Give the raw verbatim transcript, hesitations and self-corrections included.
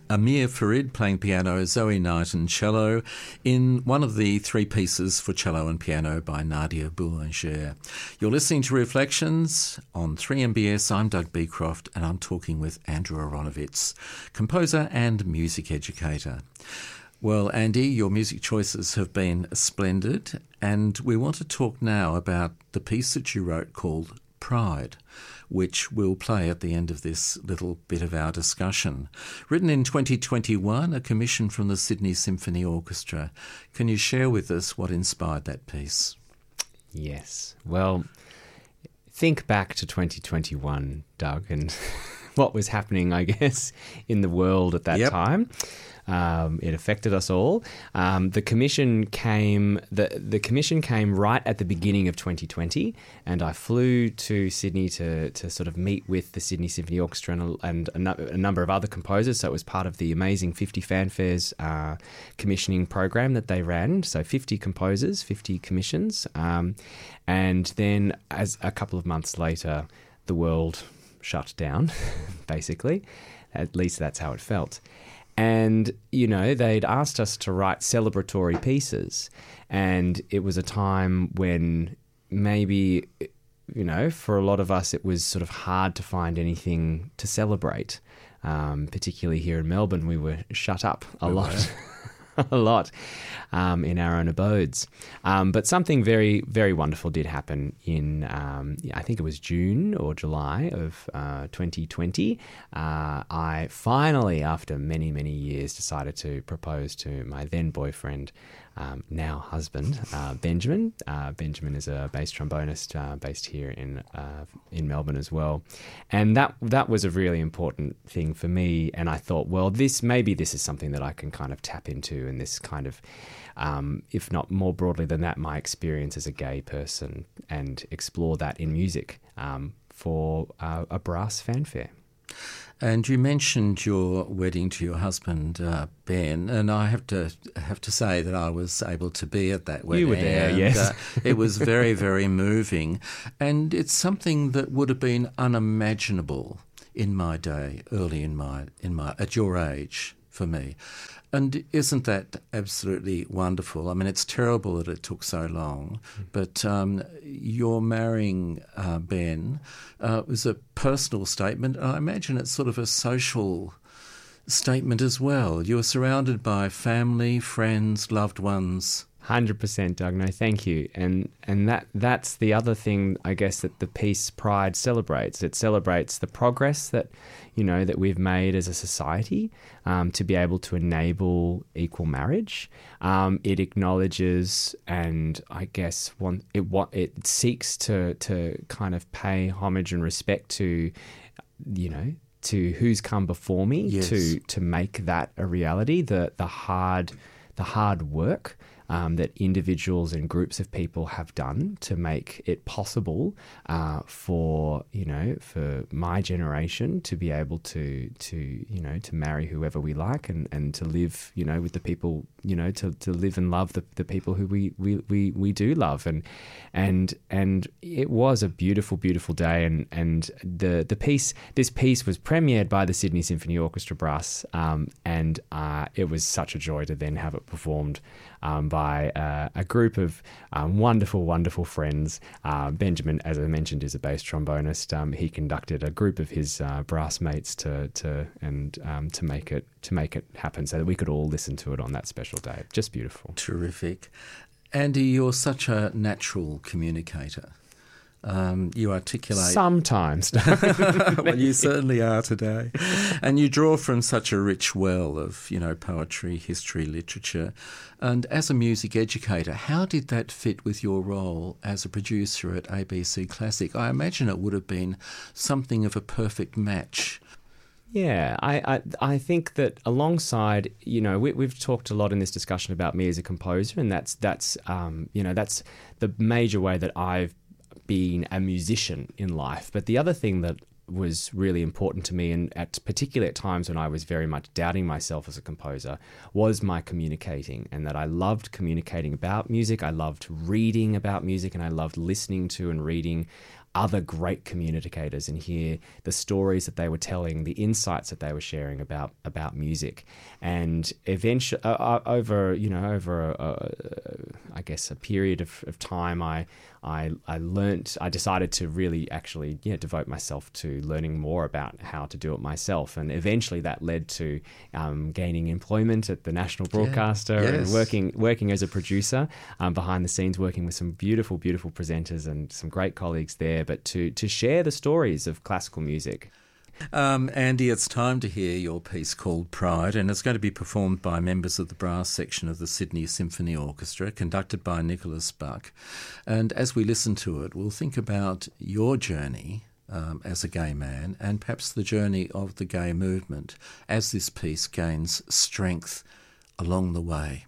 Amir Farid playing piano, Zoe Knight and cello in one of the three pieces for cello and piano by Nadia Boulanger. You're listening to Reflections on three M B S. I'm Doug Beecroft and I'm talking with Andrew Aronowitz, composer and music educator. Well, Andy, your music choices have been splendid, and we want to talk now about the piece that you wrote called Pride, which we'll play at the end of this little bit of our discussion. Written in twenty twenty-one, a commission from the Sydney Symphony Orchestra. Can you share with us what inspired that piece? Yes. Well, think back to twenty twenty-one, Doug, and what was happening, I guess, in the world at that yep. time. Um, it affected us all. Um, the commission came. The the commission came right at the beginning of twenty twenty, and I flew to Sydney to to sort of meet with the Sydney Symphony Orchestra and, a, and a, no, a number of other composers. So it was part of the amazing fifty Fanfares uh, commissioning program that they ran. So fifty composers, fifty commissions, um, and then as a couple of months later, the world shut down. Basically, at least that's how it felt. And, you know, they'd asked us to write celebratory pieces. And it was a time when maybe, you know, for a lot of us, it was sort of hard to find anything to celebrate. Um, particularly here in Melbourne, we were shut up a okay. lot. a lot um, in our own abodes. Um, but something very, very wonderful did happen in, um, I think it was June or July of uh, twenty twenty. Uh, I finally, after many, many years, decided to propose to my then boyfriend, um, now husband, uh, Benjamin. Uh, Benjamin is a bass trombonist uh, based here in uh, in Melbourne as well. And that that was a really important thing for me. And I thought, well, this maybe this is something that I can kind of tap into, and this kind of, um, if not more broadly than that, my experience as a gay person, and explore that in music um, for uh, a brass fanfare. And you mentioned your wedding to your husband, uh, Ben, and I have to have to say that I was able to be at that wedding. You were there, and, yes. Uh, it was very, very moving, and it's something that would have been unimaginable in my day, early in my in my at your age for me. And isn't that absolutely wonderful? I mean, it's terrible that it took so long, but um, your marrying uh, Ben uh, was a personal statement. I imagine it's sort of a social statement as well. You were surrounded by family, friends, loved ones. one hundred percent, Doug. No, thank you. And and that that's the other thing, I guess, that the piece Pride celebrates. It celebrates the progress that, you know, that we've made as a society um, to be able to enable equal marriage. Um, it acknowledges, and I guess one, it what it seeks to to kind of pay homage and respect to, you know, to who's come before me yes. to to make that a reality. The the hard the hard work Um, that individuals and groups of people have done to make it possible uh, for, you know, for my generation to be able to, to you know, to marry whoever we like, and, and to live, you know, with the people, you know, to, to live and love the, the people who we, we, we, we do love. And and and it was a beautiful, beautiful day. And, and the, the piece, this piece was premiered by the Sydney Symphony Orchestra Brass, um, and uh, it was such a joy to then have it performed Um, by uh, a group of um, wonderful, wonderful friends. Uh, Benjamin, as I mentioned, is a bass trombonist. Um, he conducted a group of his uh, brass mates to to and um, to make it to make it happen, so that we could all listen to it on that special day. Just beautiful. Terrific. Andy, you're such a natural communicator. Um, you articulate... Sometimes. Well, you certainly are today. And you draw from such a rich well of, you know, poetry, history, literature. And as a music educator, how did that fit with your role as a producer at A B C Classic? I imagine it would have been something of a perfect match. Yeah, I, I I think that alongside, you know, we, we've talked a lot in this discussion about me as a composer, and that's, that's um, you know, that's the major way that I've being a musician in life. But the other thing that was really important to me, and at particularly at times when I was very much doubting myself as a composer, was my communicating, and that I loved communicating about music. I loved reading about music, and I loved listening to and reading other great communicators and hear the stories that they were telling, the insights that they were sharing about about music. And eventually, uh, over you know over a, a, I guess a period of, of time, I I I learnt. I decided to really actually yeah devote myself to learning more about how to do it myself, and eventually that led to um, gaining employment at the national broadcaster yeah. yes. and working working as a producer um, behind the scenes, working with some beautiful beautiful presenters and some great colleagues there. But to to share the stories of classical music. Um, Andy, it's time to hear your piece called Pride, and it's going to be performed by members of the brass section of the Sydney Symphony Orchestra, conducted by Nicholas Buck. And as we listen to it, we'll think about your journey um, as a gay man and perhaps the journey of the gay movement as this piece gains strength along the way.